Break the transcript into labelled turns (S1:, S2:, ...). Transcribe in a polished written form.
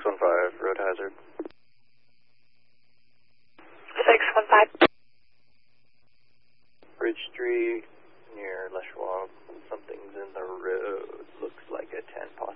S1: 615, road hazard.
S2: 615.
S1: Bridge Street near Les Schwab. Something's in the road. Looks like a 10 possible.